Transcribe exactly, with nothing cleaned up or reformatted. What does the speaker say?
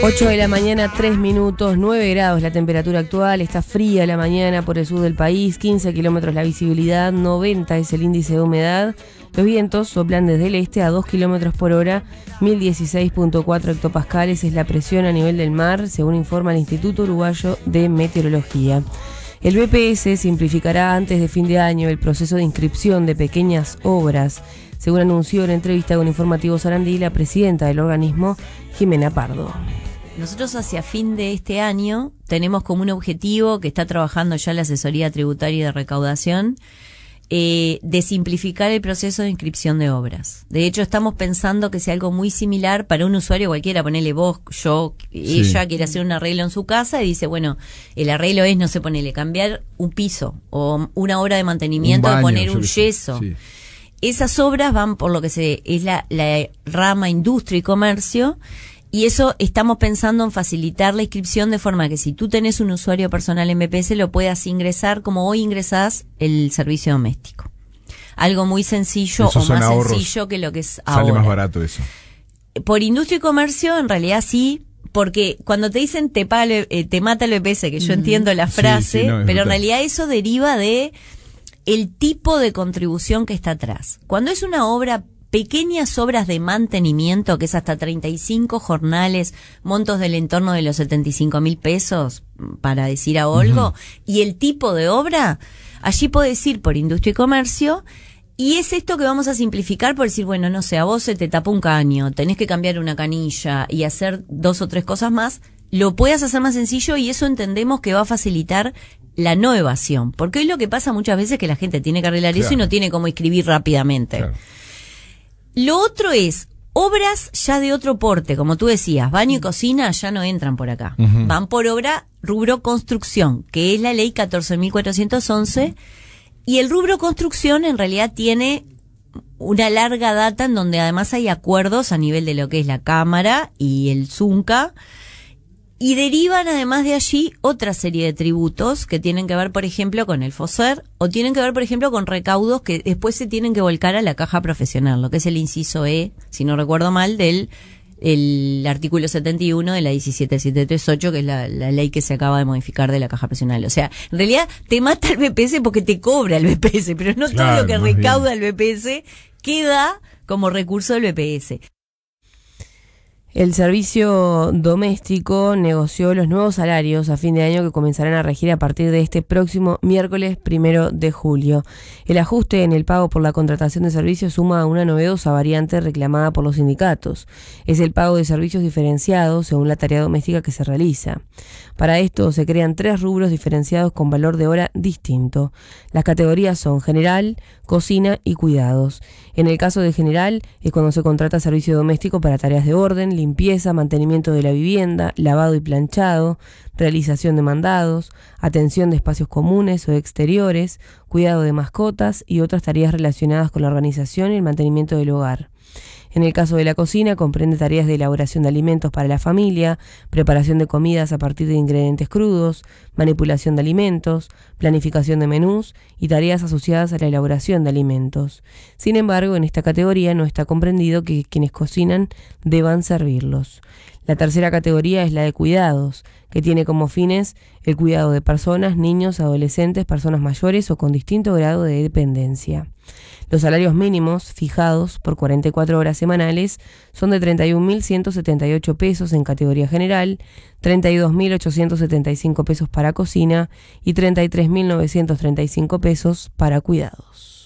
ocho de la mañana, tres minutos, nueve grados la temperatura actual, está fría la mañana por el sur del país, quince kilómetros la visibilidad, noventa es el índice de humedad, los vientos soplan desde el este a dos kilómetros por hora, mil dieciséis punto cuatro hectopascales es la presión a nivel del mar, según informa el Instituto Uruguayo de Meteorología. El B P S simplificará antes de fin de año el proceso de inscripción de pequeñas obras, según anunció en entrevista con Informativo Sarandí la presidenta del organismo, Jimena Pardo. Nosotros hacia fin de este año tenemos como un objetivo que está trabajando ya la Asesoría Tributaria y de Recaudación, eh, de simplificar el proceso de inscripción de obras. De hecho, estamos pensando que sea algo muy similar para un usuario cualquiera, ponele vos, yo, sí. Ella quiere hacer un arreglo en su casa y dice, bueno, el arreglo es, no sé, ponele, cambiar un piso o una obra de mantenimiento, un baño, poner un yeso. Sí. Esas obras van por lo que se es la, la rama industria y comercio, y eso estamos pensando en facilitar la inscripción de forma que si tú tenés un usuario personal en B P S lo puedas ingresar como hoy ingresás el servicio doméstico. Algo muy sencillo o más ahorros, sencillo que lo que es ahora. Sale más barato eso. Por industria y comercio, en realidad sí, porque cuando te dicen te paga, eh, te mata el B P S, que yo mm. entiendo la frase, sí, sí, no, pero brutal. En realidad eso deriva de el tipo de contribución que está atrás. Cuando es una obra, pequeñas obras de mantenimiento, que es hasta treinta y cinco jornales, montos del entorno de los setenta y cinco mil pesos, para decir a algo, uh-huh. y el tipo de obra, allí podés ir por industria y comercio, y es esto que vamos a simplificar por decir, bueno, no sé, a vos se te tapó un caño, tenés que cambiar una canilla y hacer dos o tres cosas más, lo puedas hacer más sencillo y eso entendemos que va a facilitar la no evasión, porque hoy lo que pasa muchas veces es que la gente tiene que arreglar claro. eso y no tiene cómo inscribir rápidamente. Claro. Lo otro es, obras ya de otro porte, como tú decías, baño y cocina ya no entran por acá. Uh-huh. Van por obra rubro construcción, que es la ley catorce mil cuatrocientos once, y el rubro construcción en realidad tiene una larga data en donde además hay acuerdos a nivel de lo que es la Cámara y el Zunca, y derivan además de allí otra serie de tributos que tienen que ver, por ejemplo, con el FOSER o tienen que ver, por ejemplo, con recaudos que después se tienen que volcar a la caja profesional, lo que es el inciso E, si no recuerdo mal, del el artículo setenta y uno de la diecisiete mil setecientos treinta y ocho, que es la, la ley que se acaba de modificar de la caja profesional. O sea, en realidad te mata el B P S porque te cobra el B P S, pero no claro, todo lo que recauda bien. El B P S queda como recurso del B P S. El servicio doméstico negoció los nuevos salarios a fin de año que comenzarán a regir a partir de este próximo miércoles primero de julio. El ajuste en el pago por la contratación de servicios suma a una novedosa variante reclamada por los sindicatos. Es el pago de servicios diferenciados según la tarea doméstica que se realiza. Para esto se crean tres rubros diferenciados con valor de hora distinto. Las categorías son general, cocina y cuidados. En el caso de general es cuando se contrata servicio doméstico para tareas de orden, limpieza, mantenimiento de la vivienda, lavado y planchado, realización de mandados, atención de espacios comunes o exteriores, cuidado de mascotas y otras tareas relacionadas con la organización y el mantenimiento del hogar. En el caso de la cocina, comprende tareas de elaboración de alimentos para la familia, preparación de comidas a partir de ingredientes crudos, manipulación de alimentos, planificación de menús y tareas asociadas a la elaboración de alimentos. Sin embargo, en esta categoría no está comprendido que quienes cocinan deban servirlos. La tercera categoría es la de cuidados, que tiene como fines el cuidado de personas, niños, adolescentes, personas mayores o con distinto grado de dependencia. Los salarios mínimos fijados por cuarenta y cuatro horas semanales son de treinta y un mil ciento setenta y ocho pesos en categoría general, treinta y dos mil ochocientos setenta y cinco pesos para cocina y treinta y tres mil novecientos treinta y cinco pesos para cuidados.